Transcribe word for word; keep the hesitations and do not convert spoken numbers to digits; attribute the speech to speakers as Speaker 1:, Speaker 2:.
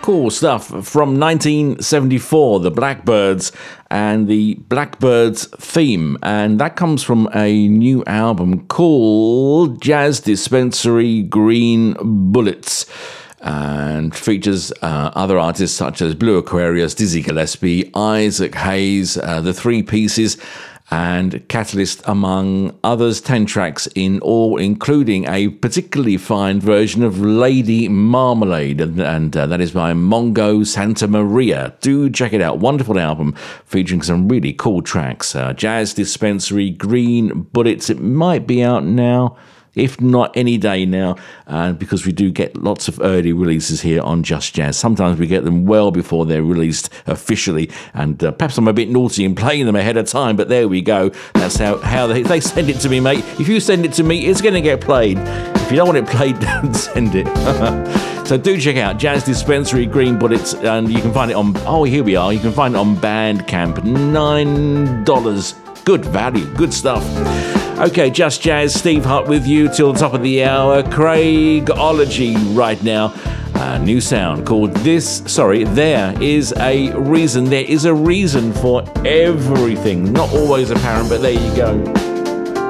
Speaker 1: Cool stuff from nineteen seventy-four, the Blackbyrds and the Blackbyrds theme. And that comes from a new album called Jazz Dispensary Green Bullets, and features uh, other artists such as Blue Aquarius, Dizzy Gillespie, Isaac Hayes, uh, the Three Pieces, and Catalyst, among others. ten tracks in all, including a particularly fine version of Lady Marmalade, and, and uh, that is by Mongo Santa Maria. Do check it out. Wonderful album featuring some really cool tracks. Uh, Jazz Dispensary Green Bullets. It might be out now, if not any day now, uh, because we do get lots of early releases here on Just Jazz. Sometimes we get them well before they're released officially, and uh, perhaps I'm a bit naughty in playing them ahead of time, but there we go. That's how, how they, they send it to me, mate. If you send it to me, it's going to get played. If you don't want it played, don't send it. So do check out Jazz Dispensary Green Bullets, and you can find it on, oh, here we are, you can find it on Bandcamp, nine dollars. Good value, good stuff. Okay, Just Jazz, Steve Hutt with you till the top of the hour. Craigology right now. A new sound called This, sorry, There Is a Reason. There is a reason for everything. Not always apparent, but there you go.